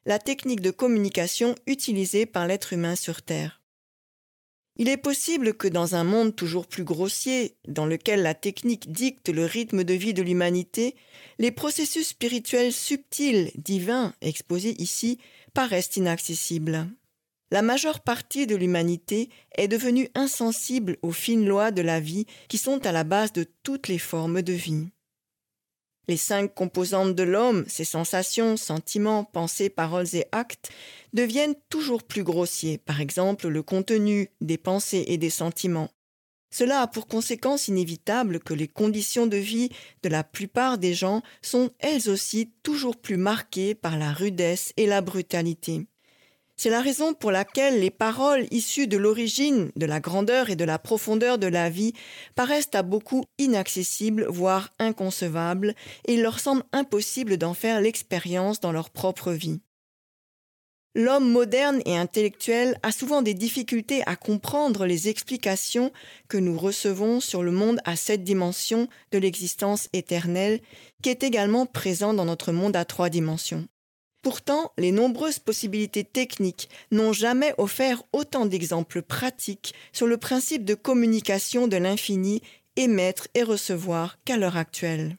la technique de communication utilisée par l'être humain sur Terre. Il est possible que dans un monde toujours plus grossier, dans lequel la technique dicte le rythme de vie de l'humanité, les processus spirituels subtils, divins, exposés ici, paraissent inaccessibles. La majeure partie de l'humanité est devenue insensible aux fines lois de la vie qui sont à la base de toutes les formes de vie. Les 5 composantes de l'homme, ses sensations, sentiments, pensées, paroles et actes, deviennent toujours plus grossiers, par exemple le contenu des pensées et des sentiments. Cela a pour conséquence inévitable que les conditions de vie de la plupart des gens sont elles aussi toujours plus marquées par la rudesse et la brutalité. C'est la raison pour laquelle les paroles issues de l'origine, de la grandeur et de la profondeur de la vie paraissent à beaucoup inaccessibles, voire inconcevables, et il leur semble impossible d'en faire l'expérience dans leur propre vie. L'homme moderne et intellectuel a souvent des difficultés à comprendre les explications que nous recevons sur le monde à 7 dimensions de l'existence éternelle, qui est également présent dans notre monde à 3 dimensions. Pourtant, les nombreuses possibilités techniques n'ont jamais offert autant d'exemples pratiques sur le principe de communication de l'infini, émettre et recevoir qu'à l'heure actuelle.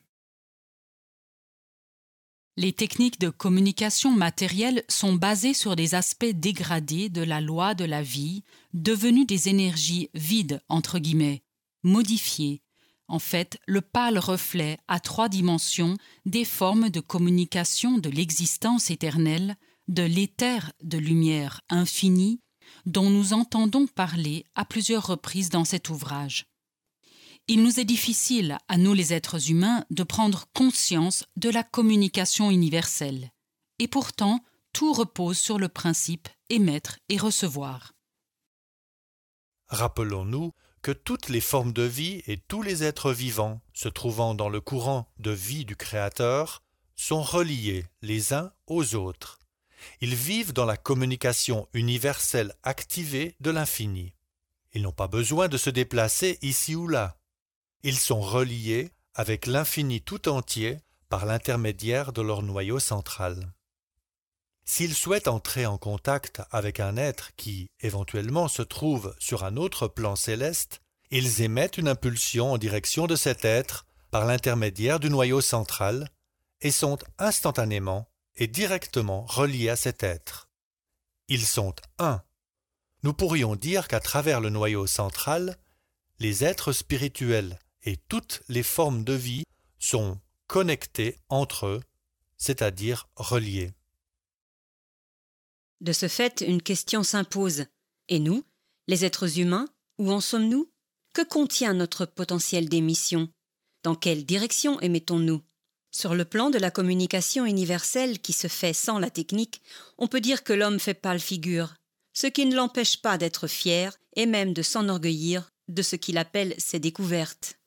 Les techniques de communication matérielle sont basées sur des aspects dégradés de la loi de la vie, devenus des énergies vides, entre guillemets, modifiées. En fait, le pâle reflet à 3 dimensions des formes de communication de l'existence éternelle, de l'éther de lumière infinie, dont nous entendons parler à plusieurs reprises dans cet ouvrage. Il nous est difficile, à nous les êtres humains, de prendre conscience de la communication universelle. Et pourtant, tout repose sur le principe émettre et recevoir. Rappelons-nous que toutes les formes de vie et tous les êtres vivants se trouvant dans le courant de vie du Créateur sont reliés les uns aux autres. Ils vivent dans la communication universelle activée de l'infini. Ils n'ont pas besoin de se déplacer ici ou là. Ils sont reliés avec l'infini tout entier par l'intermédiaire de leur noyau central. S'ils souhaitent entrer en contact avec un être qui, éventuellement, se trouve sur un autre plan céleste, ils émettent une impulsion en direction de cet être par l'intermédiaire du noyau central et sont instantanément et directement reliés à cet être. Ils sont un. Nous pourrions dire qu'à travers le noyau central, les êtres spirituels et toutes les formes de vie sont connectés entre eux, c'est-à-dire reliés. De ce fait, une question s'impose. Et nous, les êtres humains, où en sommes-nous? Que contient notre potentiel d'émission? Dans quelle direction émettons-nous? Sur le plan de la communication universelle qui se fait sans la technique, on peut dire que l'homme fait pâle figure, ce qui ne l'empêche pas d'être fier et même de s'enorgueillir de ce qu'il appelle ses découvertes.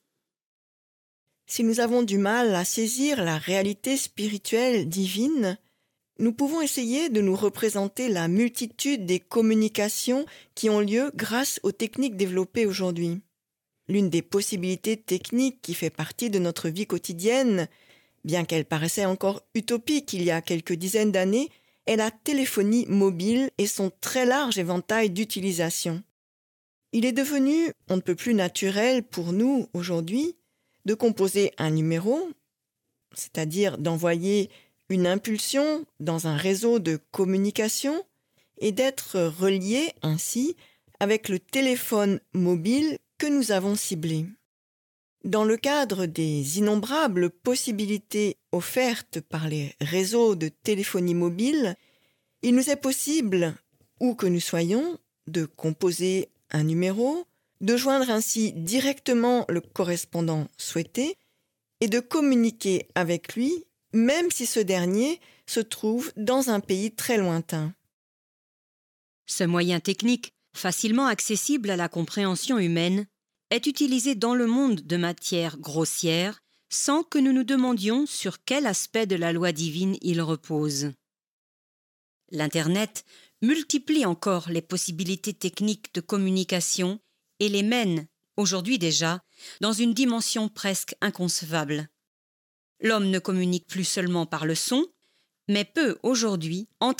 Si nous avons du mal à saisir la réalité spirituelle divine, nous pouvons essayer de nous représenter la multitude des communications qui ont lieu grâce aux techniques développées aujourd'hui. L'une des possibilités techniques qui fait partie de notre vie quotidienne, bien qu'elle paraissait encore utopique il y a quelques dizaines d'années, est la téléphonie mobile et son très large éventail d'utilisation. Il est devenu on ne peut plus naturel pour nous aujourd'hui de composer un numéro, c'est-à-dire d'envoyer une impulsion dans un réseau de communication et d'être relié ainsi avec le téléphone mobile que nous avons ciblé. Dans le cadre des innombrables possibilités offertes par les réseaux de téléphonie mobile, il nous est possible, où que nous soyons, de composer un numéro, de joindre ainsi directement le correspondant souhaité et de communiquer avec lui même si ce dernier se trouve dans un pays très lointain. Ce moyen technique, facilement accessible à la compréhension humaine, est utilisé dans le monde de matière grossière sans que nous nous demandions sur quel aspect de la loi divine il repose. L'Internet multiplie encore les possibilités techniques de communication et les mène, aujourd'hui déjà, dans une dimension presque inconcevable. L'homme ne communique plus seulement par le son, mais peut aujourd'hui entrer